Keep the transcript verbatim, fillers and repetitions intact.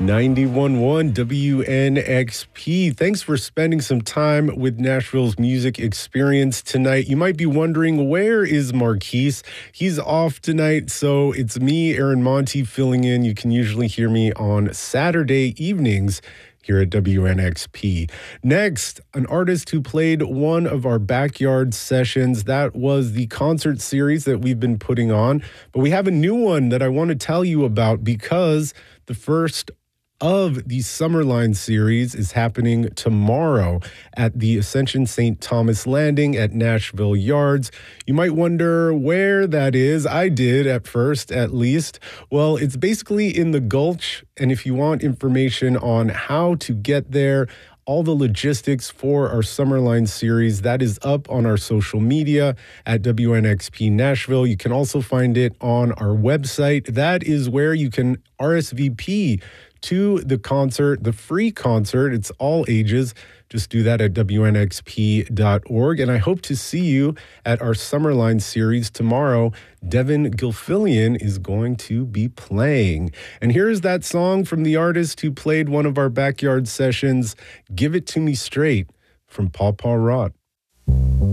ninety-one point one W N X P. Thanks for spending some time with Nashville's music experience tonight. You might be wondering, where is Marquise? He's off tonight, so it's me, Aaron Monty, filling in. You can usually hear me on Saturday evenings here at W N X P. Next, an artist who played one of our backyard sessions. That was the concert series that we've been putting on. But we have a new one that I want to tell you about because the first of the Summerline series is happening tomorrow at the Ascension Saint Thomas Landing at Nashville Yards. You might wonder where that is. I did at first, at least. Well, it's basically in the Gulch, and if you want information on how to get there, all the logistics for our Summerline series, that is up on our social media at W N X P Nashville. You can also find it on our website. That is where you can R S V P to the concert, the free concert. It's all ages. Just do that at W N X P dot org. And I hope to see you at our Summerline series tomorrow. Devin Gilfillian is going to be playing. And here's that song from the artist who played one of our backyard sessions, Give It To Me Straight, from Paw Paw Rot.